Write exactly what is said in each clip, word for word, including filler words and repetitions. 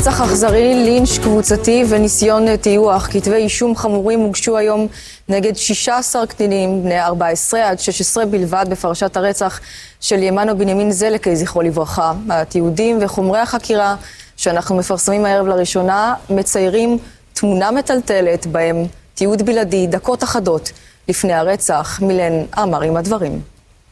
רצח אכזרי, לינץ' קבוצתי וניסיון טיוח. כתבי אישום חמורים הוגשו היום נגד שישה עשר קטינים בני ארבע עשרה עד שש עשרה בלבד בפרשת הרצח של ימנו בנימין זלקה, זכרו לברכה. התיעודים וחומרי החקירה שאנחנו מפרסמים הערב לראשונה מציירים תמונה מטלטלת בהם תיעוד בלעדי דקות אחדות לפני הרצח. מילן אמר עם הדברים.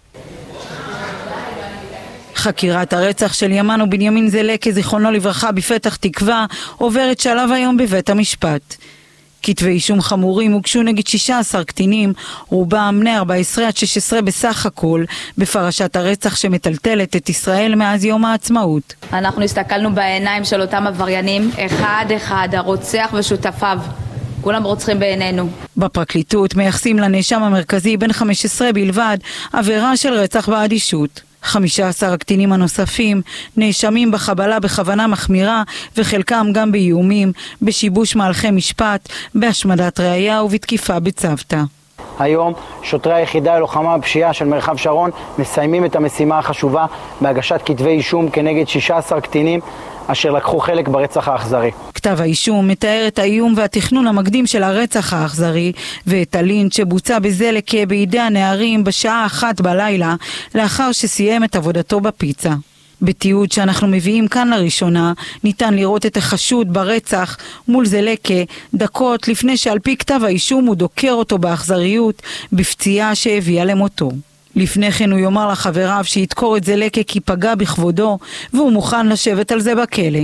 חקירת הרצח של ימנו בנימין זלקה, זיכרונו לברכה, בפתח תקווה עוברת שלב היום בבית המשפט. כתבי אישום חמורים הוגשו נגד שישה עשר קטינים, רובם בני ארבע עשרה עד שש עשרה בסך הכל, בפרשת הרצח שמטלטלת את ישראל מאז יום העצמאות. אנחנו הסתכלנו בעיניים של אותם עבריינים, אחד אחד, הרוצח ושותפיו. כולם רוצחים בעינינו. בפרקליטות מייחסים לנאשם המרכזי בן חמש עשרה בלבד עבירה של רצח באדישות. חמישה עשר הקטינים הנוספים נאשמים בחבלה בכוונה מחמירה וחלקם גם באיומים, בשיבוש מהלכי משפט, בהשמדת ראיה ובתקיפה בצוותא. היום שוטרי היחידה ללוחמה בפשיעה של מרחב שרון מסיימים את המשימה החשובה בהגשת כתבי אישום כנגד שישה עשר קטינים אשר לקחו חלק ברצח האכזרי. כתב האישום מתאר את האיום והתכנון המקדים של הרצח האכזרי ואת הלינץ' שבוצע בזלקה בידי הנערים בשעה אחת בלילה לאחר שסיים את עבודתו בפיצה. בתיעוד שאנחנו מביאים כאן לראשונה ניתן לראות את החשוד ברצח מול זלקה דקות לפני שעל פי כתב האישום הוא דוקר אותו באכזריות בפציעה שהביאה למותו. לפני כן הוא יאמר לחבריו שידקור את זלקה כי פגע בכבודו והוא מוכן לשבת על זה בכלא.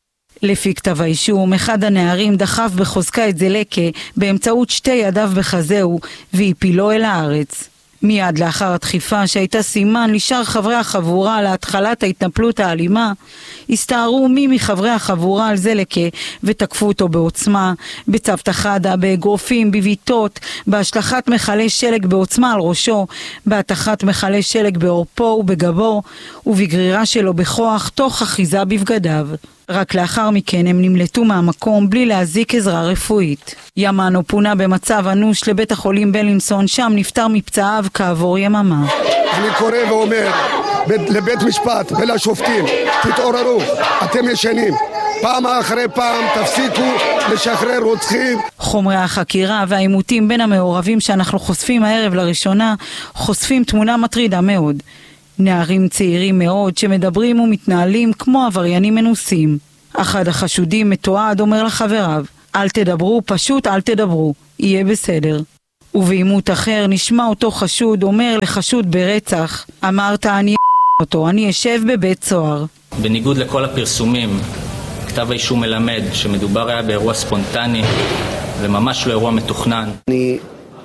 לפי כתב האישום, אחד הנערים דחף בחוזקה את זלקה באמצעות שתי ידיו בחזהו והפילו אל הארץ. מיד לאחר הדחיפה שהייתה סימן לשאר חברי החבורה להתחלת ההתנפלות האלימה, הסתערו מי מחברי החבורה על זלקה ותקפו אותו בעוצמה, בצוותא חדא, באגרופים, בביטות, בהשלכת מחלי שלג בעוצמה על ראשו, בהתחת מחלי שלג בעורפו ובגבו, ובגרירה שלו בכוח תוך אחיזה בבגדיו. רק לאחר מכן הם נמלטו מהמקום בלי להזיק עזרה רפואית. ימנו פונה במצב אנוש לבית החולים בלינסון, שם נפטר מפצעיו כעבור יממה. אני קורא ואומר לבית משפט ולשופטים, תתעוררו, אתם ישנים. פעם אחרי פעם תפסיקו לשחרר רוצחים. חומרי החקירה והעימותים בין המעורבים שאנחנו חושפים הערב לראשונה חושפים תמונה מטרידה מאוד. נערים צעירים מאוד שמדברים ומתנהלים כמו עבריינים מנוסים. אחד החשודים מתועד אומר לחבריו, אל תדברו, פשוט אל תדברו, יהיה בסדר. ובעימות אחר נשמע אותו חשוד אומר לחשוד ברצח, אמרת אני אותו, אני אשב בבית סוהר. בניגוד לכל הפרסומים, כתב האישום מלמד שמדובר היה באירוע ספונטני וממש לא אירוע מתוכנן. אני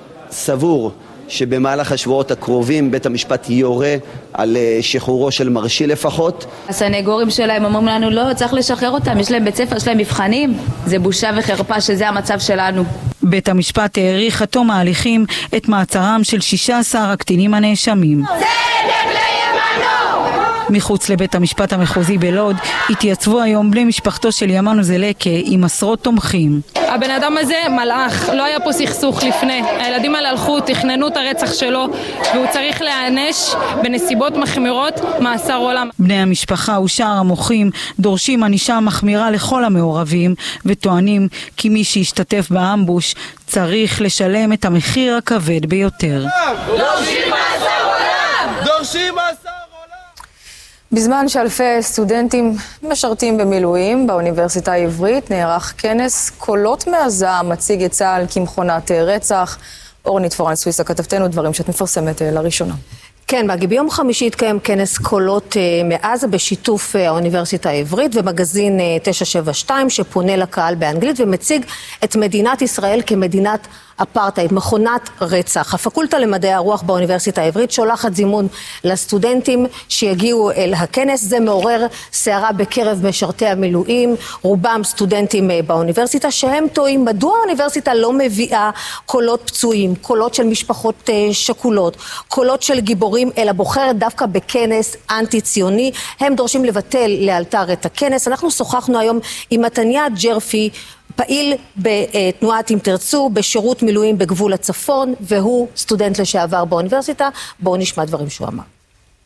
סבור שבמהלך השבועות הקרובים בית המשפט יורה על שחרורו של מרשי לפחות. הסנגורים שלהם אומרים לנו לא, צריך לשחרר אותם, יש להם בית ספר, יש להם מבחנים. זה בושה וחרפה שזה המצב שלנו. בית המשפט העריך עד תום ההליכים את מעצרם של שישה עשר הקטינים הנאשמים. מחוץ לבית המשפט המחוזי בלוד התייצבו היום בני משפחתו של ימנו זלקה עם עשרות תומכים. הבן אדם הזה מלאך, לא היה פה סכסוך לפני. הילדים האלה הלכו, תכננו את הרצח שלו והוא צריך להיענש בנסיבות מחמירות מאסר עולם. בני המשפחה ושאר המוחים דורשים ענישה מחמירה לכל המעורבים וטוענים כי מי שהשתתף באמבוש צריך לשלם את המחיר הכבד ביותר. דורשים מאסר עולם! דורשים מאסר עולם! בזמן שאלפי סטודנטים משרתים במילואים באוניברסיטה העברית נערך כנס קולות מהזעם, מציג את צה"ל כמכונת רצח. אורנית פורן סוויסה, כתבתנו דברים שאת מפרסמת לראשונה. כן, מגי, ביום חמישי התקיים כנס קולות מעזה בשיתוף האוניברסיטה העברית ומגזין תשע שבע שתיים שפונה לקהל באנגלית ומציג את מדינת ישראל כמדינת אפרטהייד, מכונת רצח. הפקולטה למדעי הרוח באוניברסיטה העברית שולחת זימון לסטודנטים שיגיעו אל הכנס. זה מעורר סערה בקרב משרתי המילואים, רובם סטודנטים באוניברסיטה שהם טועים מדוע האוניברסיטה לא מביאה קולות פצועים, קולות של משפחות שכולות, קולות של גיבורים, אלא בוחרת דווקא בכנס אנטי ציוני. הם דורשים לבטל לאלתר את הכנס. אנחנו שוחחנו היום עם מתניה ג'רפי, פעיל בתנועת אם תרצו, בשירות מילואים בגבול הצפון, והוא סטודנט לשעבר באוניברסיטה. בואו נשמע דברים שהוא אמר.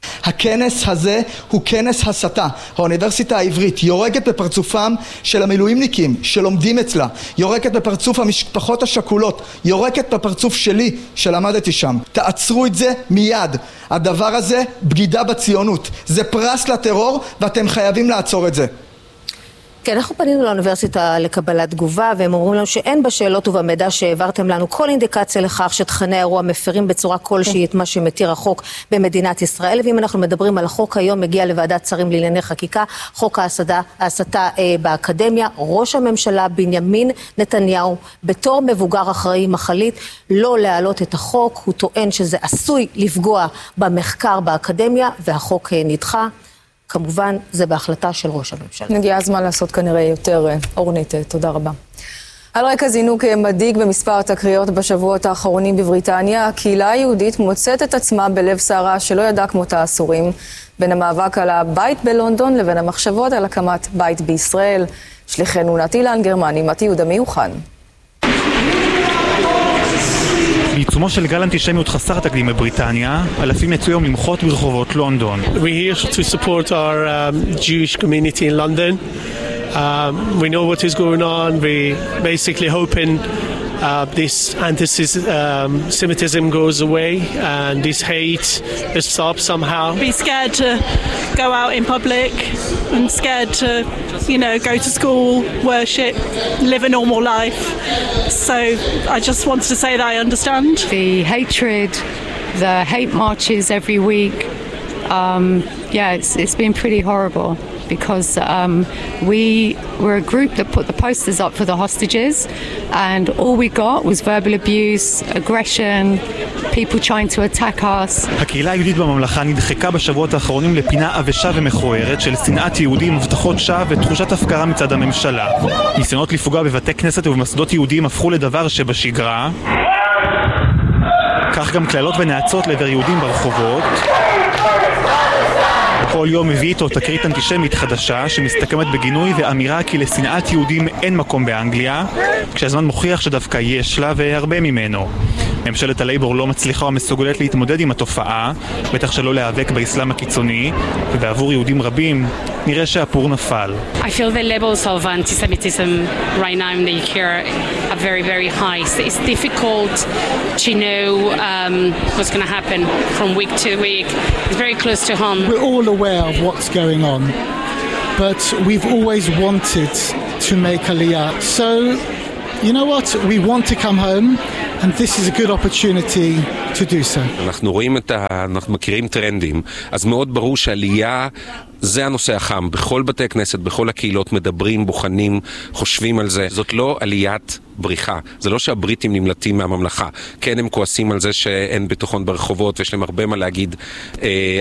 הכנס הזה הוא כנס הסתה. האוניברסיטה העברית יורקת בפרצופם של המילואימניקים שלומדים אצלה, יורקת בפרצוף המשפחות השכולות, יורקת בפרצוף שלי שלמדתי שם. תעצרו את זה מיד. הדבר הזה בגידה בציונות, זה פרס לטרור ואתם חייבים לעצור את זה. כן, אנחנו פנינו לאוניברסיטה לקבלת תגובה, והם אומרים לנו שאין בשאלות ובמידע שהעברתם לנו כל אינדיקציה לכך שתכני האירוע מפרים בצורה כלשהי את מה שמתיר החוק במדינת ישראל. ואם אנחנו מדברים על החוק היום, מגיע לוועדת שרים לענייני חקיקה, חוק ההסתה, ההסתה אה, באקדמיה. ראש הממשלה בנימין נתניהו, בתור מבוגר אחראי מחליט, לא להעלות את החוק. הוא טוען שזה עשוי לפגוע במחקר באקדמיה, והחוק אה, נדחה. כמובן, זה בהחלטה של ראש הממשלה. נגיע הזמן לעשות כנראה יותר אורנית. תודה רבה. על רקע זינוק מדאיג במספר התקריות בשבועות האחרונים בבריטניה, הקהילה היהודית מוצאת את עצמה בלב סערה שלא ידע כמותה עשורים, בין המאבק על הבית בלונדון לבין המחשבות על הקמת בית בישראל. שליחנו נתי לנגרמן עם התיעוד המיוחד. בעיצומו של גל אנטישמיות חסר תקדים בבריטניה, אלפים יצאו היום למחות ברחובות לונדון. We're here to support our um, Jewish community in London. Um, we know what is going on. We basically hoping uh, this anti-Semitism goes away and this hate stops somehow. Be scared to go out in public and scared to, you know, go to school, worship, live a normal life. So I just wanted to say that I understand. The hatred, the hate marches every week. Um, yeah, it's it's been pretty horrible. Because um, we were a group that put the posters up for the hostages, and all we got was verbal abuse, aggression, people trying to attack us. הקהילה היהודית בממלכה נדחקה בשבועות האחרונים לפינה עבשה ומכוערת של שנאת יהודים, הבטחות שווא ותחושת הפקרה מצד הממשלה. ניסיונות לפגוע בבתי כנסת ובמוסדות יהודיים הפכו לדבר שבשגרה. כך גם כללות ונאצות לעבר יהודים ברחובות. כל יום מביא איתו תקרית אנטישמית חדשה שמסתכמת בגינוי ואמירה כי לשנאת יהודים אין מקום באנגליה, כשהזמן מוכיח שדווקא יש לה והרבה ממנו. ממשלת הלייבור לא מצליחה ומסוגלת להתמודד עם התופעה, בטח שלא להיאבק באסלאם הקיצוני, ובעבור יהודים רבים נראה שהפור נפל. I feel the levels of anti-Semitism right now in the U K are very, very high. So it's difficult to know um, what's going to happen from week to week. It's very close to home. We're all aware of what's going on, but we've always wanted to make Aliyah. So, you know what? We want to come home. And this is a good opportunity to do so. אנחנו רואים את ה... אנחנו מכירים טרנדים, אז מאוד ברור שעלייה זה הנושא החם. בכל בתי הכנסת, בכל הקהילות מדברים, בוחנים, חושבים על זה. זאת לא עליית בריחה. זה לא שהבריטים נמלטים מהממלכה. כן, הם כועסים על זה שאין ביטחון ברחובות ויש להם הרבה מה להגיד אה,